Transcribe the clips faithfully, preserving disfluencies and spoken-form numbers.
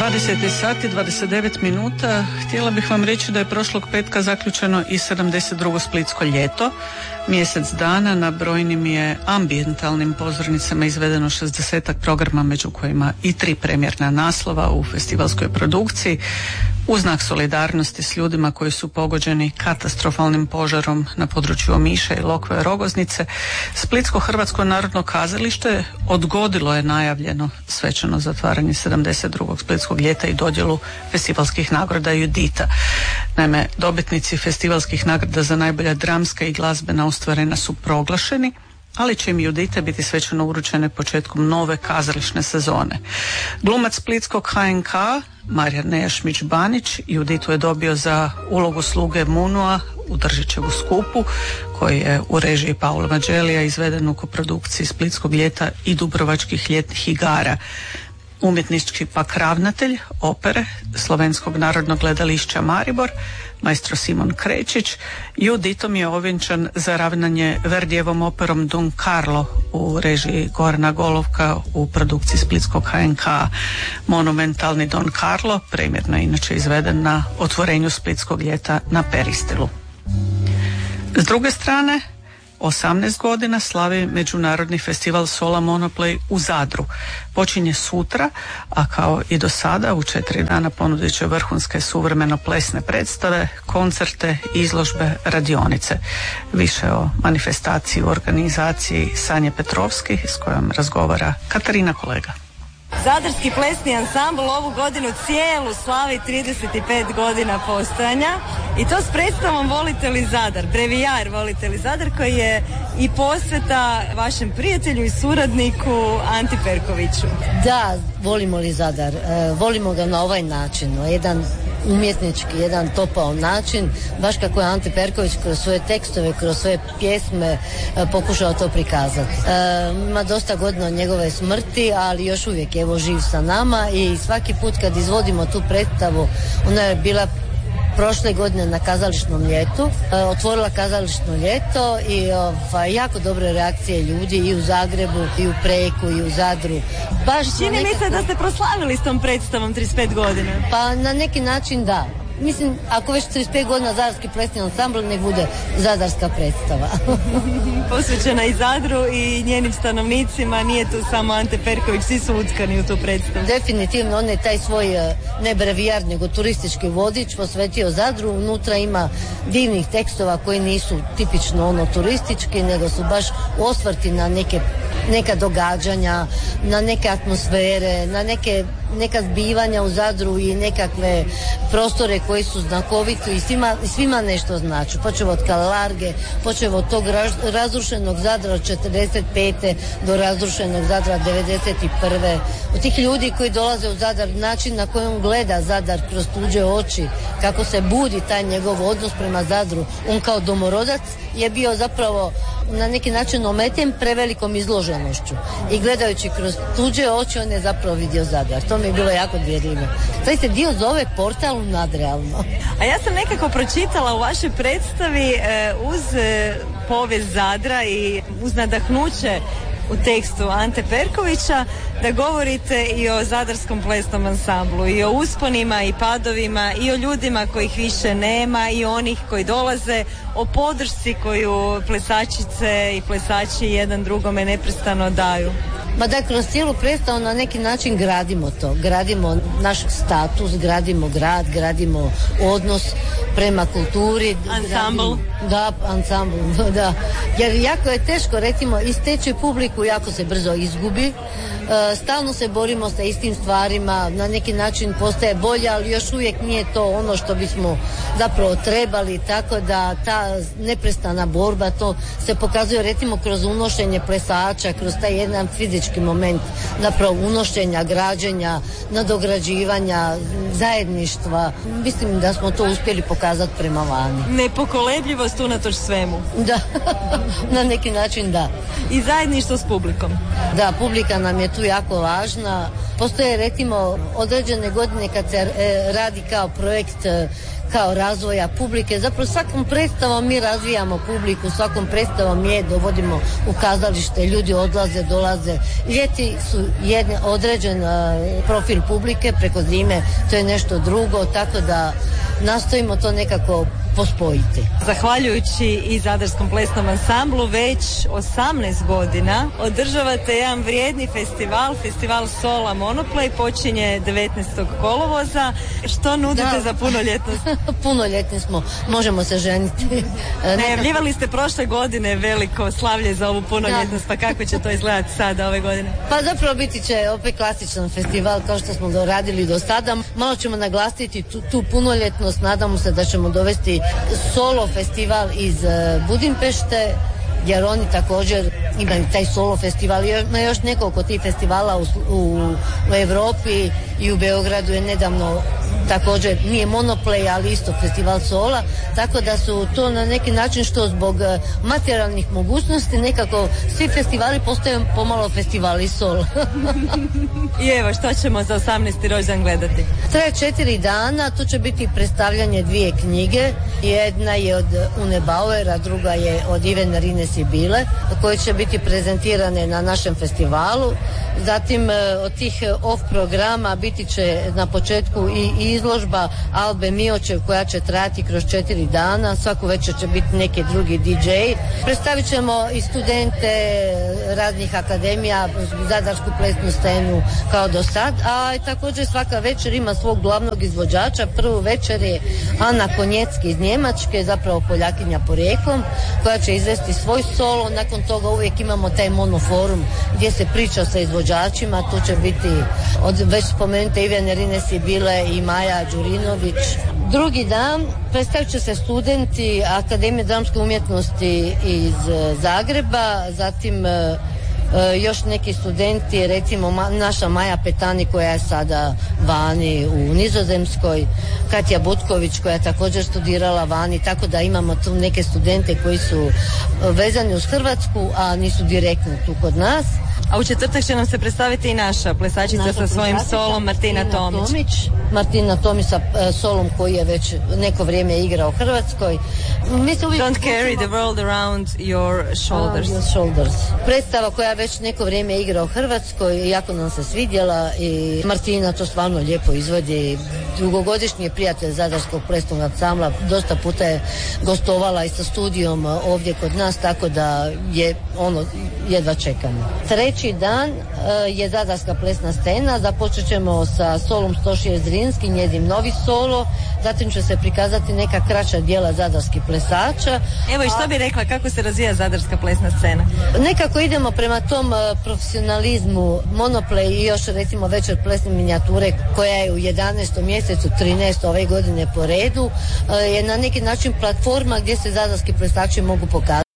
dvadeset sati, dvadeset devet minuta. Htjela bih vam reći da je prošlog petka zaključeno i sedamdeset drugo Splitsko ljeto. Mjesec dana na brojnim je ambijentalnim pozornicama izvedeno šezdesetak programa, među kojima i tri premijerna naslova u festivalskoj produkciji. U znak solidarnosti s ljudima koji su pogođeni katastrofalnim požarom na području Omiša i Lokve Rogoznice, Splitsko-Hrvatsko narodno kazalište odgodilo je najavljeno svečano zatvaranje sedamdeset drugog Splitskog ljeta i dodjelu festivalskih nagrada Judita. Naime, dobitnici festivalskih nagrada za najbolja dramska i glazbena ostvarena su proglašeni, ali će im Judite biti svečano uručene početkom nove kazališne sezone. Glumac splitskog H N K Marijan Nejašmić Banić Juditu je dobio za ulogu sluge Munua u Držićevu skupu, koji je u režiji Paula Mađelija izveden u koprodukciji Splitskog ljeta i Dubrovačkih ljetnih igara. Umjetnički pak ravnatelj opere Slovenskog narodnog gledališća Maribor, maestro Simon Krečić, Juditom je ovjenčan za ravnanje Verdijevom operom Don Carlo u režiji Gorana Golovka u produkciji Splitskog H N K. Monumentalni Don Carlo premjerno je inače izveden na otvorenju Splitskog ljeta na Peristilu. S druge strane, osamnaest godina slavi Međunarodni festival Sola Monoplay u Zadru. Počinje sutra, a kao i do sada u četiri dana ponudit će vrhunske suvremeno plesne predstave, koncerte, izložbe, radionice. Više o manifestaciji u organizaciji Sanje Petrovski, s kojom razgovara Katarina Kolega. Zadarski plesni ansambl ovu godinu cijelu slavi trideset pet godina postojanja i to s predstavom Volite li Zadar, brevijar Volite li Zadar, koji je i posveta vašem prijatelju i suradniku Anti Perkoviću. Da, volimo li Zadar, e, volimo ga na ovaj način, na jedan umjetnički, jedan topao način, baš kako je Ante Perković kroz svoje tekstove, kroz svoje pjesme e, pokušao to prikazati. E, ima dosta godina od njegove smrti, ali još uvijek evo živ sa nama i svaki put kad izvodimo tu predstavu, ona je bila prošle godine na kazališnom ljetu, e, otvorila kazališno ljeto i ovaj, jako dobre reakcije ljudi i u Zagrebu, i u Preku, i u Zadru. Baš čini mi nekako... se da ste proslavili s tom predstavom trideset pet godina. Pa na neki način da. Mislim, ako već trideset pet godina Zadarski plesni ansambl, nek bude zadarska predstava. Posvećena i Zadru i njenim stanovnicima, nije tu samo Ante Perković, svi su utkani u tu predstavu. Definitivno, on je taj svoj ne brevijar, nego turistički vodič posvetio Zadru. Unutra ima divnih tekstova koji nisu tipično ono turistički, nego su baš osvrti na neke, neka događanja, na neke atmosfere, na neke, neka zbivanja u Zadru i nekakve prostore koji su znakoviti i svima, svima nešto znači. Počeo od Kalarge, počeo od tog raz, razrušenog Zadra od četrdeset pete do razrušenog Zadra devedeset prve. Od tih ljudi koji dolaze u Zadar, način na koji on gleda Zadar kroz tuđe oči, kako se budi taj njegov odnos prema Zadru. On kao domorodac je bio zapravo na neki način ometen prevelikom izloženošću. I gledajući kroz tuđe oči, on je zapravo vidio Zadar. To mi je bilo jako dirljivo. Taj se dio zove Portal nadrealno. A ja sam nekako pročitala u vašoj predstavi e, uz e, povijest Zadra i uz nadahnuće u tekstu Ante Perkovića da govorite i o Zadarskom plesnom ansamblu i o usponima i padovima i o ljudima kojih više nema i onih koji dolaze, o podršci koju plesačice i plesači jedan drugome neprestano daju. Ma da, kroz cijelu predstavu na neki način gradimo to, gradimo naš status, gradimo grad, gradimo odnos prema kulturi. Ansambl. Da, ansambl, da. Jer jako je teško, recimo, isteći publiku, jako se brzo izgubi. E, stalno se borimo sa istim stvarima, na neki način postaje bolje, ali još uvijek nije to ono što bismo zapravo trebali, tako da ta neprestana borba, to se pokazuje recimo kroz unošenje plesača, kroz taj jedan fizički moment, zapravo unošenja, građenja, nadograđivanja, zajedništva. Mislim da smo to uspjeli pokazati prema vani. Nepokolebljivost unatoč svemu. Da, na neki način da. I zajedništvo s publikom. Da, publika nam je tu jako važna. Postoje recimo određene godine kad se e, radi kao projekt e, kao razvoja publike. Zapravo svakom predstavom mi razvijamo publiku, svakom predstavom je dovodimo u kazalište, ljudi odlaze, dolaze. Ljeti su jedne, određen uh, profil publike, preko zime to je nešto drugo, tako da nastojimo to nekako pospojiti. Zahvaljujući i Zadarskom plesnom ansamblu već osamnaest godina održavate jedan vrijedni festival, festival Sola Monoplay, počinje devetnaestog kolovoza. Što nudite da. za punoljetnost? Punoljetni smo, možemo se ženiti. Najavljivali ste prošle godine veliko slavlje za ovu punoljetnost, da. Pa kako će to izgledati sada ove godine? Pa zapravo biti će opet klasičan festival kao što smo radili do sada. Malo ćemo naglasiti tu, tu punoljetnost, nadamo se da ćemo dovesti solo festival iz Budimpešte, jer oni također imaju taj solo festival. Ima još nekoliko tih festivala u, u, u Europi i u Beogradu je nedavno također, nije Monoplay, ali isto festival sola, tako da su to na neki način što zbog materijalnih mogućnosti nekako svi festivali postaju pomalo festivali sola. I evo, što ćemo za osamnaesti rođendan gledati? Traje četiri dana, tu će biti predstavljanje dvije knjige. Jedna je od Une Bauera, druga je od Ivene Rine Sibile, koje će biti prezentirane na našem festivalu. Zatim od tih off programa biti će na početku i izložba Albe Miočev koja će trajati kroz četiri dana. Svaku večer će biti neki drugi di džej. Predstavit ćemo i studente raznih akademija, zadarsku plesnu scenu kao do sad, a također svaka večer ima svog glavnog izvođača. Prvu večer je Ana Konjecki iz Njemačke, zapravo Poljakinja porijeklom, koja će izvesti svoj solo. Nakon toga uvijek imamo taj monoforum gdje se priča sa izvođačima. Tu će biti od već spomenute Ivane Rine Sibile i Maja Đurinović. Drugi dan predstavit će se studenti Akademije dramske umjetnosti iz Zagreba, zatim još neki studenti, recimo naša Maja Petani koja je sada vani u Nizozemskoj, Katja Butković koja je također studirala vani, tako da imamo tu neke studente koji su vezani uz Hrvatsku, a nisu direktno tu kod nas. A u četvrtak će nam se predstaviti i naša plesačica naša sa svojim solom Martina, Martina Tomić. Tomić. Martina Tomić sa uh, solom koji je već neko vrijeme igrao u Hrvatskoj. Mi se uvijek Don't carry the world around your shoulders. Your shoulders. Predstava koja već neko vrijeme igra u Hrvatskoj, jako nam se svidjela i Martina to stvarno lijepo izvodi. Dugogodišnji prijatelj Zadarskog plesnog ansambla, dosta puta je gostovala i sa studijom ovdje kod nas, tako da je ono jedva čekamo. Treći dan uh, je Zadarska plesna scena. Započet ćemo sa solom Stošije Zrinski, njezin novi solo. Zatim će se prikazati neka kraća djela zadarskih plesača. Evo i što bi rekla, kako se razvija Zadarska plesna scena? Nekako idemo prema tom uh, profesionalizmu. Monoplay i još recimo večer plesne minijature koja je u jedanaestom mjesecu, trinaestom ove godine po redu, uh, je na neki način platforma gdje se zadarski plesači mogu pokazati.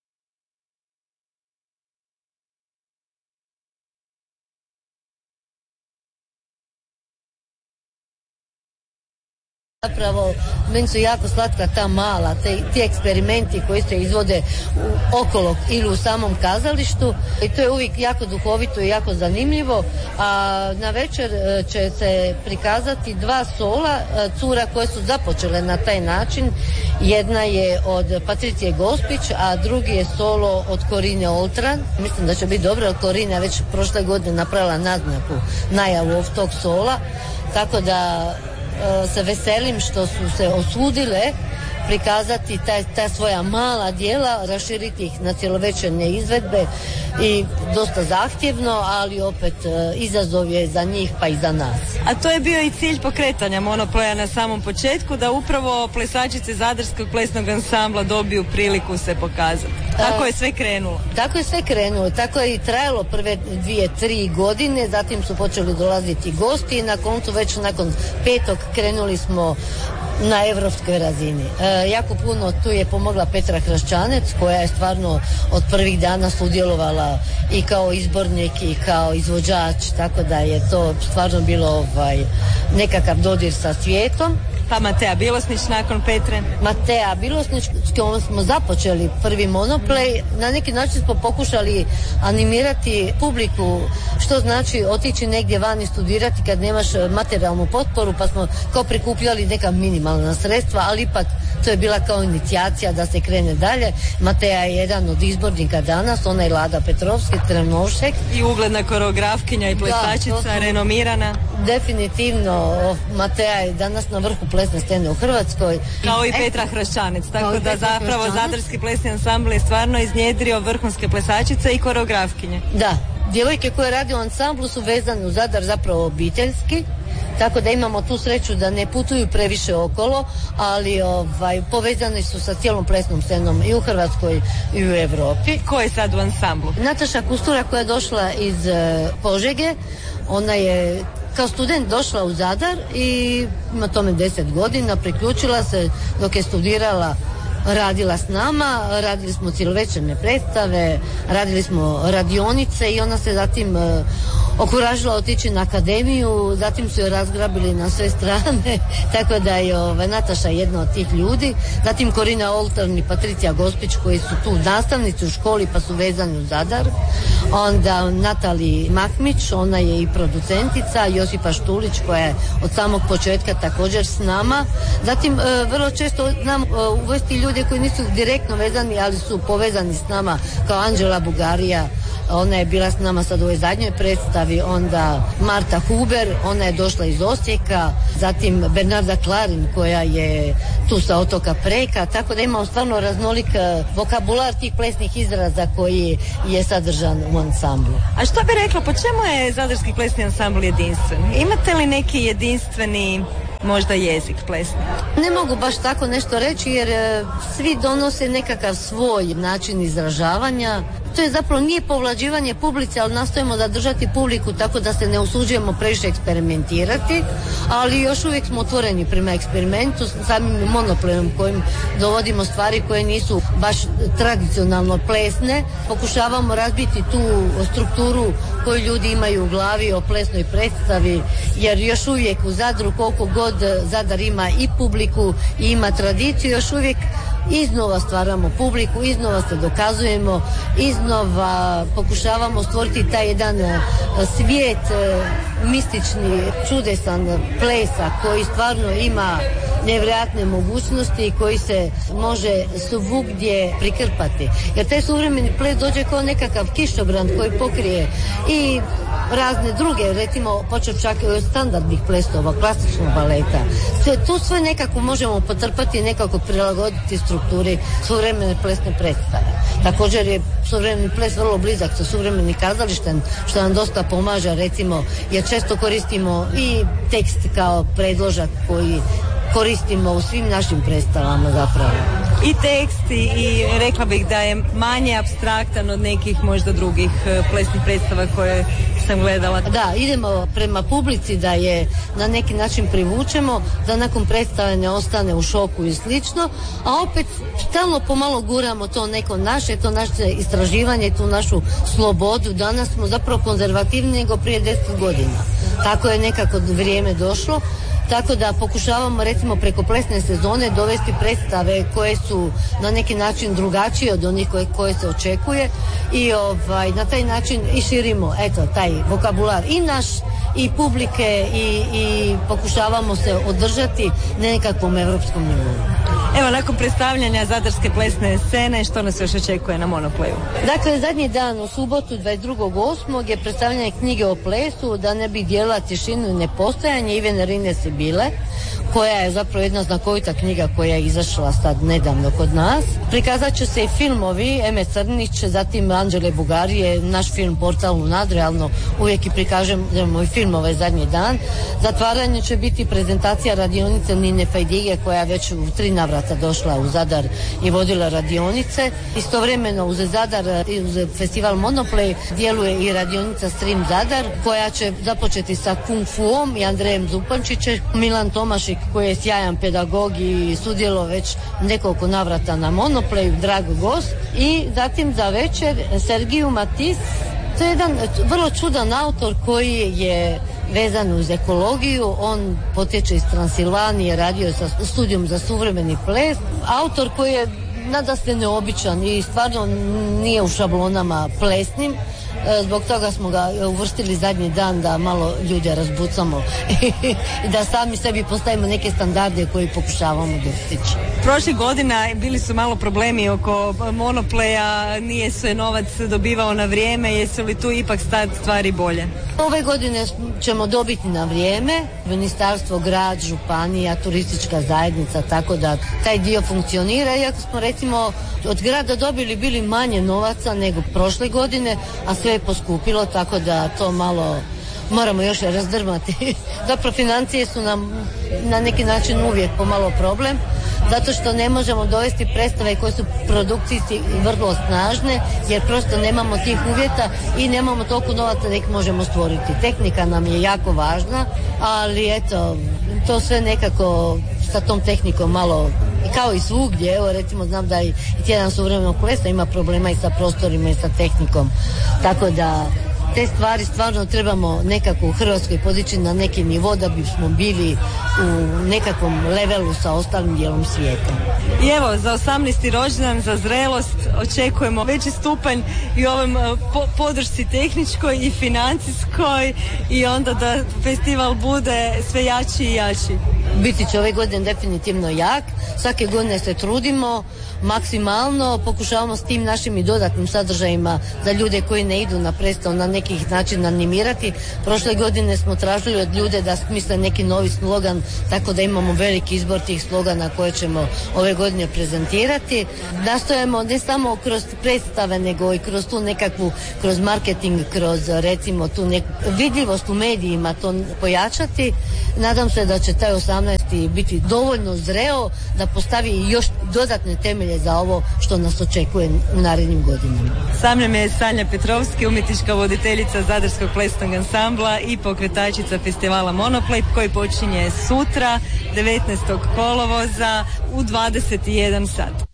Zapravo, meni su jako slatka ta mala, te, ti eksperimenti koji se izvode u, okolo ili u samom kazalištu i to je uvijek jako duhovito i jako zanimljivo. A na večer će se prikazati dva sola cura koje su započele na taj način. Jedna je od Patricije Gospić, a drugi je solo od Korine Oltran. Mislim da će biti dobro, jer Korina već prošle godine napravila naznaku, najavu ovog tog sola, tako da se veselim što su se osudile prikazati ta, ta svoja mala djela, raširiti ih na cjelovečernje izvedbe i dosta zahtjevno, ali opet izazov je za njih pa i za nas. A to je bio i cilj pokretanja Monoplaya na samom početku, da upravo plesačice Zadarskog plesnog ansambla dobiju priliku se pokazati. Tako je sve krenulo. Tako je sve krenulo, tako je i trajalo prve dvije, tri godine, zatim su počeli dolaziti gosti i na koncu već nakon petog krenuli smo na evropskoj razini. E, jako puno tu je pomogla Petra Hraščanec koja je stvarno od prvih dana sudjelovala i kao izbornik i kao izvođač, tako da je to stvarno bilo ovaj, nekakav dodir sa svijetom. Pa Matea Bilosnić nakon Petre? Matea Bilosnić, s kojom smo započeli prvi monoplay. Na neki način smo pokušali animirati publiku, što znači otići negdje van i studirati kad nemaš materijalnu potporu, pa smo kao prikupljali neka minimalna sredstva, ali ipak to je bila kao inicijacija da se krene dalje. Matea je jedan od izbornika danas, ona je Lada Petrovski, Trnovšek. I ugledna koreografkinja i plesačica, da, renomirana. Definitivno, Matea je danas na vrhu plesne scene u Hrvatskoj. Kao i Petra Hraščanec, tako da zapravo Hraščanec. Zadarski plesni ansambl je stvarno iznjedrio vrhunske plesačice i koreografkinje. Da, djevojke koje radi u ansamblu su vezane u Zadar zapravo obiteljski, tako da imamo tu sreću da ne putuju previše okolo, ali ovaj, povezani su sa cijelom plesnom scenom i u Hrvatskoj i u Europi. Ko je sad u ansamblu? Nataša Kustura koja je došla iz uh, Požege, ona je kao student došla u Zadar i ima tome deset godina, priključila se dok je studirala, radila s nama, radili smo cijelovečerne predstave, radili smo radionice i ona se zatim uh, okuražila otići na akademiju, zatim su je razgrabili na sve strane, tako da je ove, Nataša jedna od tih ljudi, zatim Korina Oltarn i Patricija Gospić koji su tu nastavnici u školi pa su vezani u Zadar, onda Natali Mahmić, ona je i producentica, Josipa Štulić koja je od samog početka također s nama, zatim e, vrlo često znam e, uvesti ljude koji nisu direktno vezani, ali su povezani s nama, kao Anđela Bugarija, ona je bila s nama sad u ovoj zadnjoj predstavi, onda Marta Huber, ona je došla iz Osijeka, zatim Bernarda Klarin koja je tu sa otoka Preka, tako da imamo stvarno raznolik vokabular tih plesnih izraza koji je sadržan u ansamblu. A što bi rekla, po čemu je Zadarski plesni ansambl jedinstven? Imate li neki jedinstveni možda jezik plesni? Ne mogu baš tako nešto reći jer e, svi donose nekakav svoj način izražavanja. To je zapravo nije povlađivanje publici, ali nastojimo da držati publiku tako da se ne usuđujemo previše eksperimentirati, ali još uvijek smo otvoreni prema eksperimentu samim monoplenom kojim dovodimo stvari koje nisu baš tradicionalno plesne. Pokušavamo razbiti tu strukturu koju ljudi imaju u glavi o plesnoj predstavi, jer još uvijek u Zadru koliko god Zadar ima i publiku i ima tradiciju, još uvijek iznova stvaramo publiku, iznova se dokazujemo, iznova pokušavamo stvoriti taj jedan svijet mistični, čudesan plesa koji stvarno ima nevjerojatne mogućnosti i koji se može svugdje prikrpati. Jer taj suvremeni ples dođe kao nekakav kišobran koji pokrije i razne druge, recimo počeo čak i od standardnih plesova, klasičnog baleta. Sve, tu sve nekako možemo potrpati i nekako prilagoditi strukturi suvremene plesne predstave. Također je suvremeni ples vrlo blizak sa suvremenim kazalištem, što nam dosta pomaže, recimo, jer često koristimo i tekst kao predložak koji koristimo u svim našim predstavama zapravo. I tekst i, i rekla bih da je manje apstraktan od nekih možda drugih plesnih predstava koje sam gledala. Da, idemo prema publici da je na neki način privučemo, da nakon predstave ne ostane u šoku i slično, a opet stalno pomalo guramo to neko naše, to naše istraživanje, tu našu slobodu. Danas smo zapravo konzervativni nego prije deset godina. Tako je nekako vrijeme došlo. Tako da pokušavamo recimo preko plesne sezone dovesti predstave koje su na neki način drugačije od onih koje, koje se očekuje i ovaj, na taj način i širimo eto taj vokabular i naš i publike i, i pokušavamo se održati na nekakvom evropskom nivou. Evo, nakon predstavljanja Zadarske plesne scene, što nas još očekuje na Monoplayu? Dakle, zadnji dan u subotu dvadeset drugog osmog je predstavljanje knjige o plesu Da ne bi dijela tišinu i nepostojanje Ivane Rine Sibile, koja je zapravo jedna znakovita knjiga koja je izašla sad nedavno kod nas. Prikazat će se i filmovi Eme Crnić, zatim Anđele Bugarije, naš film Portal u nadrealno, uvijek i prikažemo i filmove zadnji dan. Zatvaranje će biti prezentacija radionice Nine Fajdige koja je već u tri navrata došla u Zadar i vodila radionice. Istovremeno uz Zadar i uz festival Monoplay djeluje i radionica Stream Zadar koja će započeti sa Kung Fuom i Andrejem Zupančićem. Milan Tomašik koji je sjajan pedagog i sudjelovao već nekoliko navrata na Monoplayu, drag gost. I zatim za večer Sergiju Matis To je jedan vrlo čudan autor koji je vezan uz ekologiju. On potječe iz Transilvanije, radio je sa studijom za suvremeni ples. Autor koji je nadasve neobičan i stvarno nije u šablonama plesnim. Zbog toga smo ga uvrstili zadnji dan da malo ljude razbucamo i da sami sebi postavimo neke standarde koje pokušavamo dostići. Prošlih godina bili su malo problemi oko monopleja, nije se novac dobivao na vrijeme, jesu li tu ipak stvari bolje? Ove godine ćemo dobiti na vrijeme, ministarstvo, grad, županija, turistička zajednica, tako da taj dio funkcionira, iako smo recimo od grada dobili bili manje novaca nego prošle godine, a sve je poskupilo, tako da to malo moramo još razdrmati. Zapravo financije su nam na neki način uvijek pomalo problem, zato što ne možemo dovesti predstave koje su produkcijski vrlo snažne, jer prosto nemamo tih uvjeta i nemamo toliko novaca da ih možemo stvoriti. Tehnika nam je jako važna, ali eto, to sve nekako sa tom tehnikom malo, kao i svugdje, evo recimo znam da i tjedan suvremenog plesa ima problema i sa prostorima i sa tehnikom, tako da te stvari stvarno trebamo nekako u Hrvatskoj podići na neki nivo da bismo bili u nekakvom levelu sa ostalim dijelom svijeta. I evo, za osamnaesti rođendan, za zrelost očekujemo veći stupanj i ovom po- podršci tehničkoj i financijskoj i onda da festival bude sve jači i jači. Biti će ove godine definitivno jak, svake godine se trudimo maksimalno, pokušavamo s tim našim i dodatnim sadržajima za ljude koji ne idu na predstavu na nekih način animirati. Prošle godine smo tražili od ljude da smisle neki novi slogan, tako da imamo veliki izbor tih slogana koje ćemo ove godine prezentirati. Nastojimo ne samo kroz predstave, nego i kroz tu nekakvu, kroz marketing, kroz recimo tu neku vidljivost u medijima to pojačati. Nadam se da će taj osamnaesti biti dovoljno zreo da postavi još dodatne temelje za ovo što nas očekuje u narednim godinama. Sa mnom je Sanja Petrovski, umjetnička voditeljica Zadarskog plesnog ansambla i pokretačica festivala Monoplay koji počinje sutra devetnaestog kolovoza u dvadeset jedan sat.